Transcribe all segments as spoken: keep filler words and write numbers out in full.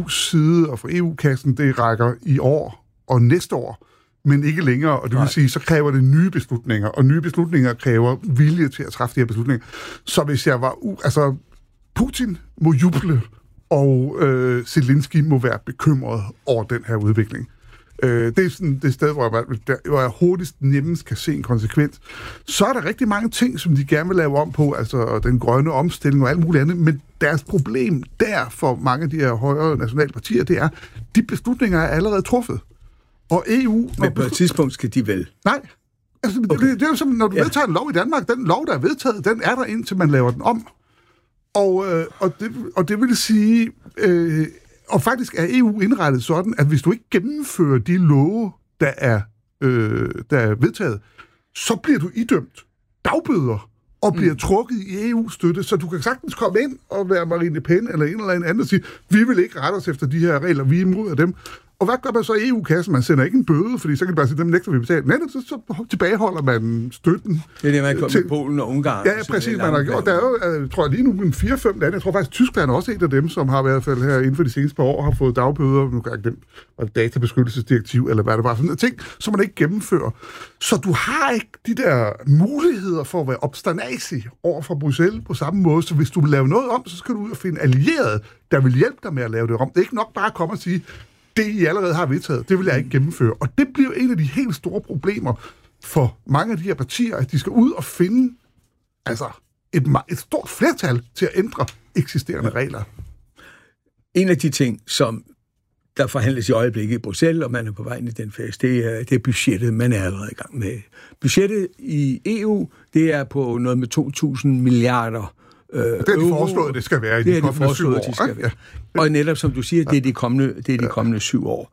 U's side og fra E U-kassen, det rækker i år og næste år, men ikke længere, og det vil sige, så kræver det nye beslutninger, og nye beslutninger kræver vilje til at træffe de her beslutninger. Så hvis jeg var... U- altså, Putin må juble, og øh, Zelensky må være bekymret over den her udvikling. Øh, det er sådan det sted, hvor jeg, der, hvor jeg hurtigst nemmest kan se en konsekvens. Så er der rigtig mange ting, som de gerne vil lave om på, altså den grønne omstilling og alt muligt andet, men deres problem der for mange af de her højere nationale partier, det er, de beslutninger er allerede truffet. Og E U... Men på et tidspunkt skal de vel? Nej. Altså, okay. det, det er jo som, når du ja. vedtager en lov i Danmark, den lov, der er vedtaget, den er der indtil man laver den om. Og, øh, og, det, og det vil sige... Øh, og faktisk er E U indrettet sådan, at hvis du ikke gennemfører de love, der er, øh, der er vedtaget, så bliver du idømt dagbøder og bliver mm. trukket i E U-støtte, så du kan sagtens komme ind og være Marine Le Pen eller en eller anden og sige, vi vil ikke rette os efter de her regler, vi er imod af dem. Og hvad gør man så i E U-kassen? Man sender ikke en bøde, fordi så kan de bare sige, dem nægter vi betale. Nej, så, så tilbageholder man støtten. Det er det, man kommer til Polen og Ungarn. Ja, præcis. Man har gjort. Der er jo, jeg tror lige nu, en fire fem lande. Jeg tror faktisk, Tyskland er også et af dem, som har i hvert fald her inden for de seneste par år, har fået dagbøder. Nu kan jeg ikke dem, databeskyttelsesdirektiv, eller hvad det var. Sådan ting, som man ikke gennemfører. Så du har ikke de der muligheder for at være obsternasig over for Bruxelles på samme måde. Så hvis du vil lave noget om, så skal du ud og finde allierede, der vil hjælpe dig med at lave det om. Det er ikke nok bare at komme og sige, det, I allerede har vedtaget, det vil jeg ikke gennemføre. Og det bliver en af de helt store problemer for mange af de her partier, at de skal ud og finde altså et, et stort flertal til at ændre eksisterende regler. En af de ting, som der forhandles i øjeblikket i Bruxelles, og man er på vej ind i den fase, det er, det er budgettet, man er allerede i gang med. Budgettet i E U, det er på noget med to tusind milliarder Øh, det er de foreslået, det skal være i det de kommende syv år. De skal være. Ja. Og netop som du siger, det er de kommende, det er de kommende syv år.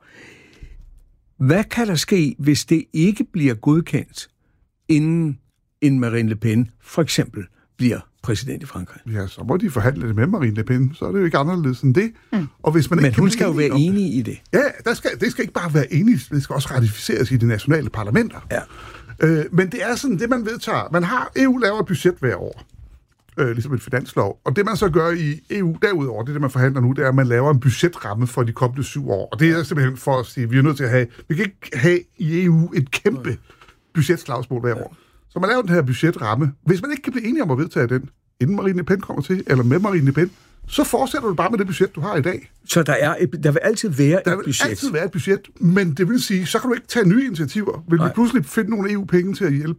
Hvad kan der ske, hvis det ikke bliver godkendt, inden en Marine Le Pen for eksempel bliver præsident i Frankrig? Ja, så må de forhandle det med Marine Le Pen, så er det jo ikke anderledes end det. Mm. Og hvis man Men ikke hun skal jo være enig i det. Ja, der skal, det skal ikke bare være enig, det skal også ratificeres i de nationale parlamenter. Ja. Øh, men det er sådan, det man vedtager. Man har, E U laver et budget hver år. Øh, ligesom en finanslov. Og det, man så gør i E U derudover, det, det man forhandler nu, det er, at man laver en budgetramme for de kommende syv år. Og det er simpelthen for at sige, at vi er nødt til at have... Vi kan ikke have i E U et kæmpe budgetslagsmål hver år. Så man laver den her budgetramme. Hvis man ikke kan blive enige om at vedtage den, inden Marine Le Pen kommer til, eller med Marine Le Pen, så fortsætter du bare med det budget, du har i dag. Så der, er et, der vil altid være der et budget? Der vil altid være et budget, men det vil sige, så kan du ikke tage nye initiativer. Vil vi pludselig finde nogle E U-penge til at hjælpe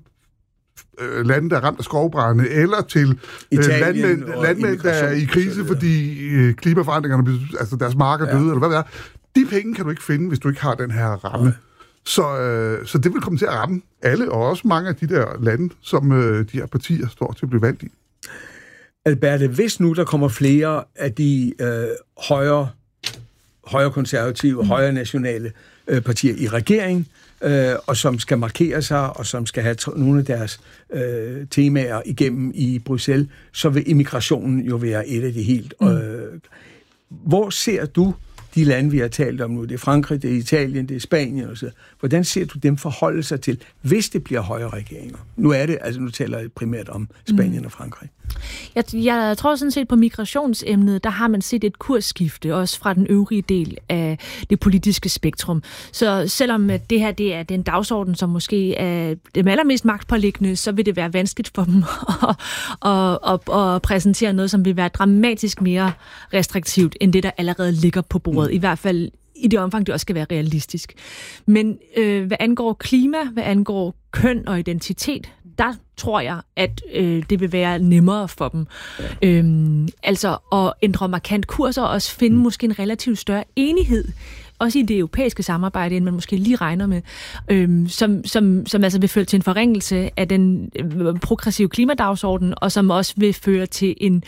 lande, der er ramt af skovbrænde, eller til Italien, landmænd, landmænd der er i krise, fordi klimaforandringerne, altså deres marker døde, ja. eller hvad det er. De penge kan du ikke finde, hvis du ikke har den her ramme. Så, øh, så det vil komme til at ramme alle, og også mange af de der lande, som øh, de her partier står til at blive valgt i. Alberte, hvis nu der kommer flere af de øh, højre, højre konservative, mm. højre nationale øh, partier i regeringen, øh, og som skal markere sig, og som skal have t- nogle af deres øh, temaer igennem i Bruxelles, så vil immigrationen jo være et af de helt... Øh, mm. Hvor ser du de lande, vi har talt om nu? Det er Frankrig, det er Italien, det er Spanien og så. Hvordan ser du dem forholde sig til, hvis det bliver højre regeringer? Nu er det, altså nu taler jeg primært om Spanien mm. og Frankrig. Jeg, jeg tror sådan set på migrationsemnet, der har man set et kursskifte, også fra den øvrige del af det politiske spektrum. Så selvom det her det er den dagsorden, som måske er det allermest magtpåliggende, så vil det være vanskeligt for dem at, at, at, at præsentere noget, som vil være dramatisk mere restriktivt, end det, der allerede ligger på bordet. Mm. I hvert fald i det omfang, det også skal være realistisk. Men øh, hvad angår klima, hvad angår køn og identitet, der tror jeg, at øh, det vil være nemmere for dem. Ja. Øhm, altså at ændre markant kurser og også finde mm. måske en relativt større enighed, også i det europæiske samarbejde, end man måske lige regner med, øhm, som, som, som altså vil føre til en forringelse af den øh, progressive klimadagsorden, og som også vil føre til en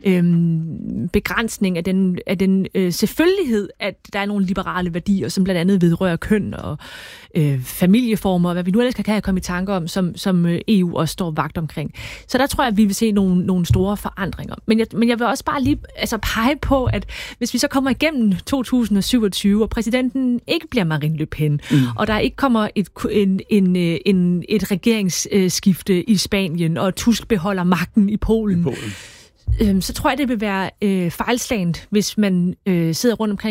øhm, begrænsning af den, af den øh, selvfølgelighed, at der er nogle liberale værdier, som blandt andet vedrører køn og øh, familieformer, og hvad vi nu ellers kan have komme i tanker om, som, som E U også står vagt omkring. Så der tror jeg, at vi vil se nogle, nogle store forandringer. Men jeg, men jeg vil også bare lige altså, pege på, at hvis vi så kommer igennem to tusind syvogtyve, og præsidenten ikke bliver Marine Le Pen, mm. og der ikke kommer et, en, en, en, et regeringsskifte i Spanien, og Tusk beholder magten i Polen, i Polen. Øhm, så tror jeg, det vil være øh, fejlslagent, hvis man øh, sidder rundt omkring